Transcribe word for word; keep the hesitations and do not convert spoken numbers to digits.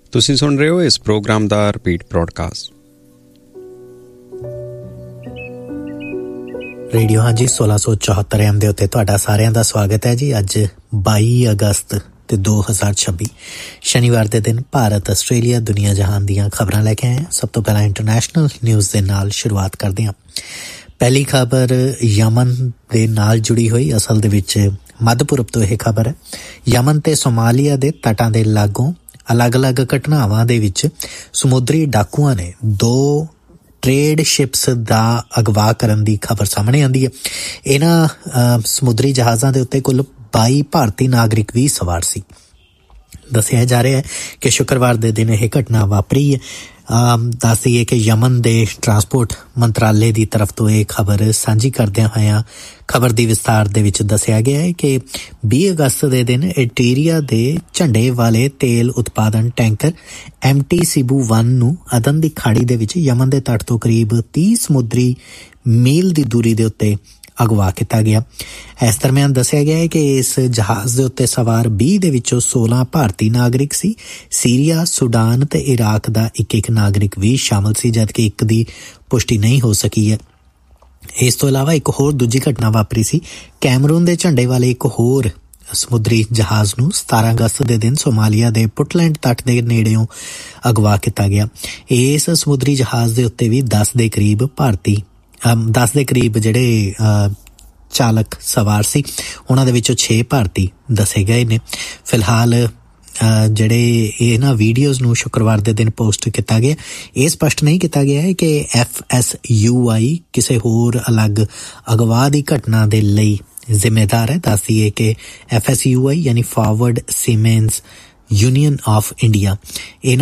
ਤੁਸੀਂ ਸੁਣ ਰਹੇ ਹੋ ਇਸ ਪ੍ਰੋਗਰਾਮ ਦਾ ਰਿਪੀਟ ਬ੍ਰੌਡਕਾਸਟ। ਰੇਡੀਓ ਹਾਂਜੀ ਸੋਲਾਂ ਸੌ ਚੌਹੱਤਰ ਐਮ ਦੇ ਉੱਤੇ ਤੁਹਾਡਾ ਸਾਰਿਆਂ ਦਾ ਸਵਾਗਤ ਹੈ ਜੀ। ਅੱਜ ਬਾਈ ਅਗਸਤ ਤੇ ਦੋ ਹਜ਼ਾਰ ਛੱਬੀ ਸ਼ਨੀਵਾਰ ਦੇ ਦਿਨ ਭਾਰਤ, ਆਸਟ੍ਰੇਲੀਆ, ਦੁਨੀਆ ਜਹਾਨ ਦੀਆਂ ਖਬਰਾਂ ਲੈ ਕੇ ਆਏ ਹਾਂ। ਸਭ ਤੋਂ ਪਹਿਲਾਂ ਇੰਟਰਨੈਸ਼ਨਲ ਨਿਊਜ਼ ਦੇ ਨਾਲ ਸ਼ੁਰੂਆਤ ਕਰਦੇ ਹਾਂ। ਪਹਿਲੀ ਖਬਰ ਯਮਨ ਦੇ ਨਾਲ ਜੁੜੀ ਹੋਈ, ਅਸਲ ਦੇ ਵਿੱਚ ਮੱਧ ਪੂਰਬ ਤੋਂ ਇਹ ਖਬਰ ਹੈ। ਯਮਨ ਤੇ ਸੋਮਾਲੀਆ ਦੇ ਤਟਾਂ ਦੇ ਲਾਗੋਂ ਅਲੱਗ-ਅਲੱਗ ਘਟਨਾਵਾਂ ਦੇ ਵਿੱਚ ਸਮੁੰਦਰੀ ਡਾਕੂਆਂ ਨੇ ਦੋ ਟ੍ਰੇਡ ਸ਼ਿਪਸ ਦਾ ਅਗਵਾ ਕਰਨ ਦੀ ਖਬਰ ਸਾਹਮਣੇ ਆਉਂਦੀ ਹੈ। ਇਹਨਾਂ ਸਮੁੰਦਰੀ ਜਹਾਜ਼ਾਂ ਦੇ ਉੱਤੇ ਕੁੱਲ ਬਾਈ ਭਾਰਤੀ ਨਾਗਰਿਕ ਵੀ ਸਵਾਰ ਸੀ। ਦੱਸਿਆ ਜਾ ਰਿਹਾ ਹੈ ਕਿ ਸ਼ੁੱਕਰਵਾਰ ਦੇ ਦਿਨ ਇਹ ਘਟਨਾ ਵਾਪਰੀ ਹੈ। ਦੱਸ ਦਈਏ ਕਿ ਯਮਨ ਦੇ ਟਰਾਂਸਪੋਰਟ ਮੰਤਰਾਲੇ ਦੀ ਤਰਫ ਤੋਂ ਇਹ ਖਬਰ ਸਾਂਝੀ ਕਰਦਿਆਂ ਹੋਇਆਂ ਖਬਰ ਦੀ ਵਿਸਥਾਰ ਦੇ ਵਿੱਚ ਦੱਸਿਆ ਗਿਆ ਹੈ ਕਿ ਵੀਹ ਅਗਸਤ ਦੇ ਦਿਨ ਇਟੀਰੀਆ ਦੇ ਝੰਡੇ ਵਾਲੇ ਤੇਲ ਉਤਪਾਦਨ ਟੈਂਕਰ ਐਮ ਟੀ ਸਿਬੂ ਵਨ ਨੂੰ ਅਦਨ ਦੀ ਖਾੜੀ ਦੇ ਵਿੱਚ ਯਮਨ ਦੇ ਤੱਟ ਤੋਂ ਕਰੀਬ ਤੀਹ ਸਮੁੰਦਰੀ ਮੀਲ ਦੀ ਦੂਰੀ ਦੇ ਉੱਤੇ ਅਗਵਾ ਕੀਤਾ ਗਿਆ। ਇਸ ਦਰਮਿਆਨ ਦੱਸਿਆ ਗਿਆ ਹੈ ਕਿ ਇਸ ਜਹਾਜ਼ ਦੇ ਉੱਤੇ ਸਵਾਰ ਵੀਹ ਦੇ ਵਿੱਚੋਂ ਸੋਲਾਂ ਭਾਰਤੀ ਨਾਗਰਿਕ ਸੀ। ਸੀਰੀਆ, ਸੁਡਾਨ ਤੇ ਇਰਾਕ ਦਾ ਇੱਕ ਇੱਕ ਨਾਗਰਿਕ ਵੀ ਸ਼ਾਮਲ ਸੀ, ਜਦਕਿ ਇੱਕ ਦੀ ਪੁਸ਼ਟੀ ਨਹੀਂ ਹੋ ਸਕੀ ਹੈ। ਇਸ ਤੋਂ ਇਲਾਵਾ ਇੱਕ ਹੋਰ ਦੂਜੀ ਘਟਨਾ ਵਾਪਰੀ ਸੀ। ਕੈਮਰੂਨ ਦੇ ਝੰਡੇ ਵਾਲੇ ਇੱਕ ਹੋਰ ਸਮੁੰਦਰੀ ਜਹਾਜ਼ ਨੂੰ ਸਤਾਰਾਂ ਅਗਸਤ ਦੇ ਦਿਨ ਸੋਮਾਲੀਆ ਦੇ ਪੁੱਟਲੈਂਡ ਤੱਟ ਦੇ ਨੇੜਿਓਂ ਅਗਵਾ ਕੀਤਾ ਗਿਆ। ਇਸ ਸਮੁੰਦਰੀ ਜਹਾਜ਼ ਦੇ ਉੱਤੇ ਵੀ ਦਸ ਦੇ ਕਰੀਬ ਭਾਰਤੀ ਦਸ ਦੇ ਕਰੀਬ ਜਿਹੜੇ ਚਾਲਕ ਸਵਾਰ ਸੀ, ਉਹਨਾਂ ਦੇ ਵਿੱਚੋਂ ਛੇ ਭਾਰਤੀ ਦੱਸੇ ਗਏ ਨੇ। ਫਿਲਹਾਲ ਜਿਹੜੇ ਇਹਨਾਂ ਵੀਡੀਓਜ਼ ਨੂੰ ਸ਼ੁੱਕਰਵਾਰ ਦੇ ਦਿਨ ਪੋਸਟ ਕੀਤਾ ਗਿਆ, ਇਹ ਸਪਸ਼ਟ ਨਹੀਂ ਕੀਤਾ ਗਿਆ ਹੈ ਕਿ ਐਫ ਐਸ ਯੂ ਆਈ ਕਿਸੇ ਹੋਰ ਅਲੱਗ ਅਗਵਾ ਦੀ ਘਟਨਾ ਦੇ ਲਈ ਜ਼ਿੰਮੇਦਾਰ ਹੈ। ਦੱਸ ਦਈਏ ਕਿ ਐਫ ਐਸ ਯੂ ਆਈ ਯਾਨੀ ਫਾਰਵਰਡ ਸੀਮੈਂਸ ਯੂਨੀਅਨ ਆਫ ਇੰਡੀਆ, ਇਹਨਾਂ